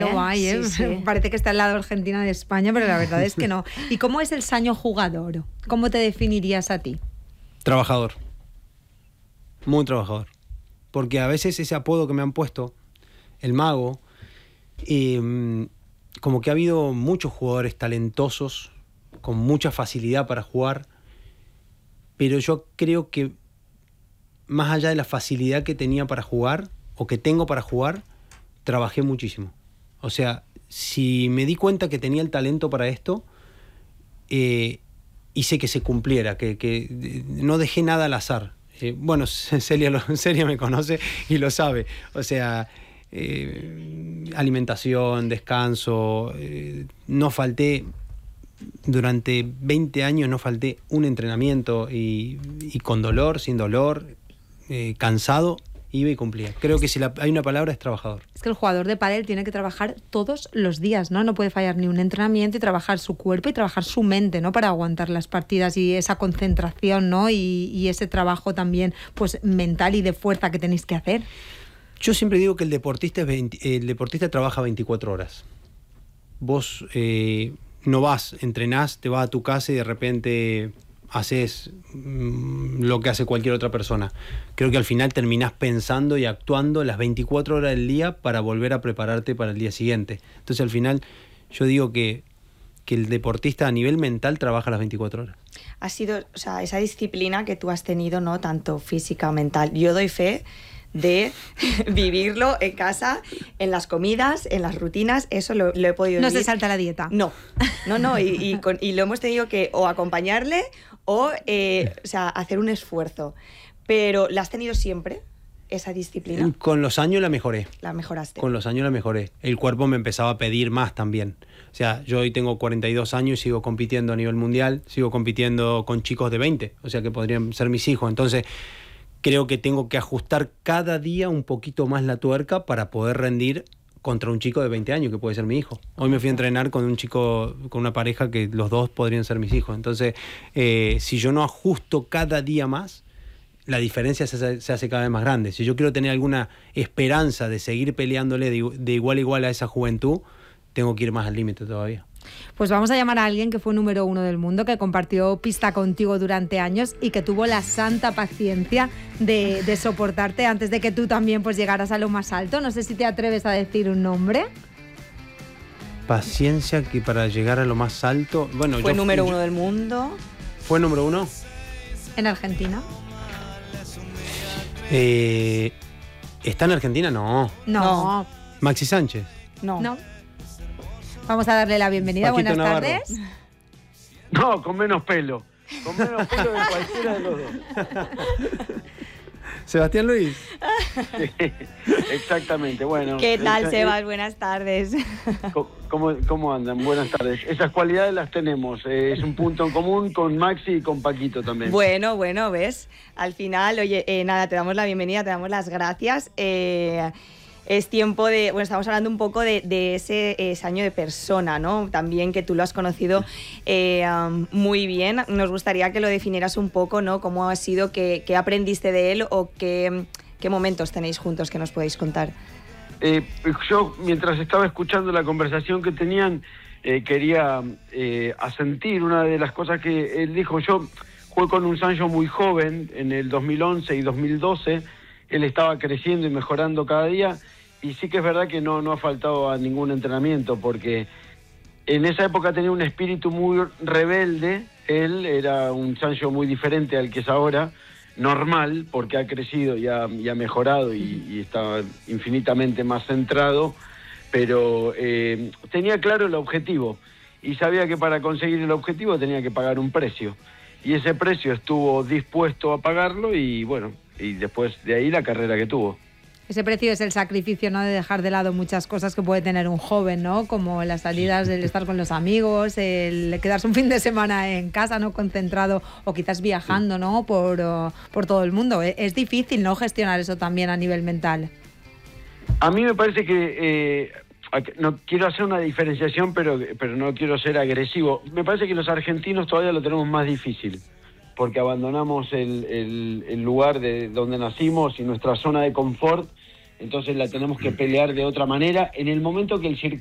Guay, ¿eh? Sí. Parece que está al lado Argentina de España, pero la verdad es que no. ¿Y cómo es el Sanyo jugador? ¿Cómo te definirías a ti? Trabajador. Muy trabajador. Porque a veces ese apodo que me han puesto, el mago, como que ha habido muchos jugadores talentosos, con mucha facilidad para jugar, pero yo creo que más allá de la facilidad que tenía para jugar, o que tengo para jugar, trabajé muchísimo. O sea, si me di cuenta que tenía el talento para esto, hice que se cumpliera, que no dejé nada al azar. Bueno, Celia me conoce y lo sabe. O sea, alimentación, descanso, no falté, durante 20 años no falté un entrenamiento y con dolor, sin dolor, cansado, iba y cumplía. Creo que si hay una palabra es trabajador. Es que el jugador de pádel tiene que trabajar todos los días, ¿no? No puede fallar ni un entrenamiento y trabajar su cuerpo y trabajar su mente, ¿no? Para aguantar las partidas y esa concentración, ¿no? Y ese trabajo también, pues, mental y de fuerza que tenéis que hacer. Yo siempre digo que el deportista trabaja 24 horas. Vos no vas, entrenás, te vas a tu casa y de repente haces lo que hace cualquier otra persona. Creo que al final terminás pensando y actuando las 24 horas del día para volver a prepararte para el día siguiente. Entonces al final yo digo que el deportista a nivel mental trabaja las 24 horas. Ha sido, o sea, esa disciplina que tú has tenido, ¿no? Tanto física o mental. Yo doy fe de vivirlo en casa, en las comidas, en las rutinas, eso lo he podido vivir. No se salta la dieta. No, y lo hemos tenido que o acompañarle o sea, hacer un esfuerzo. Pero ¿la has tenido siempre, esa disciplina? Con los años la mejoré. La mejoraste. Con los años la mejoré. El cuerpo me empezaba a pedir más también. O sea, yo hoy tengo 42 años y sigo compitiendo a nivel mundial, sigo compitiendo con chicos de 20, o sea que podrían ser mis hijos. Entonces creo que tengo que ajustar cada día un poquito más la tuerca para poder rendir contra un chico de 20 años, que puede ser mi hijo. Hoy me fui a entrenar con un chico, con una pareja que los dos podrían ser mis hijos. Entonces, si yo no ajusto cada día más, la diferencia se hace cada vez más grande. Si yo quiero tener alguna esperanza de seguir peleándole de igual a igual a esa juventud, tengo que ir más al límite todavía. Pues vamos a llamar a alguien que fue número 1 del mundo, que compartió pista contigo durante años y que tuvo la santa paciencia de soportarte antes de que tú también pues llegaras a lo más alto. No sé si te atreves a decir un nombre. Paciencia que para llegar a lo más alto... Bueno, fue número 1 del mundo. ¿Fue número 1? ¿En Argentina? ¿Está en Argentina? No. ¿Maxi Sánchez? No. Vamos a darle la bienvenida. Paquito Buenas Navarro. tardes. No, con menos pelo. Con menos pelo de cualquiera de los dos. ¿Sebastián Luis? Sí, exactamente, bueno. ¿Qué tal, Sebas? Buenas tardes. ¿Cómo andan? Buenas tardes. Esas cualidades las tenemos. Es un punto en común con Maxi y con Paquito también. Bueno, ¿ves? Al final, oye, nada, te damos la bienvenida, te damos las gracias. Es tiempo de... Bueno, estamos hablando un poco de ese año de persona, ¿no? También que tú lo has conocido muy bien. Nos gustaría que lo definieras un poco, ¿no? ¿Cómo ha sido, qué aprendiste de él o qué momentos tenéis juntos que nos podéis contar? Yo, mientras estaba escuchando la conversación que tenían, quería asentir una de las cosas que él dijo. Yo jugué con un Sancho muy joven en el 2011 y 2012. Él estaba creciendo y mejorando cada día, y sí que es verdad que no ha faltado a ningún entrenamiento, porque en esa época tenía un espíritu muy rebelde. Él era un Sancho muy diferente al que es ahora, normal, porque ha crecido y ha mejorado y está infinitamente más centrado, pero tenía claro el objetivo y sabía que para conseguir el objetivo tenía que pagar un precio, y ese precio estuvo dispuesto a pagarlo, y bueno, y después de ahí la carrera que tuvo. Ese precio es el sacrificio, ¿no? De dejar de lado muchas cosas que puede tener un joven, ¿no? Como las salidas, el estar con los amigos, el quedarse un fin de semana en casa, ¿no? Concentrado, o quizás viajando, ¿no? Por todo el mundo. Es difícil, ¿no? Gestionar eso también a nivel mental. A mí me parece que... no quiero hacer una diferenciación, pero no quiero ser agresivo. Me parece que los argentinos todavía lo tenemos más difícil, porque abandonamos el lugar de donde nacimos y nuestra zona de confort entonces la tenemos que pelear de otra manera. En el momento que el circuito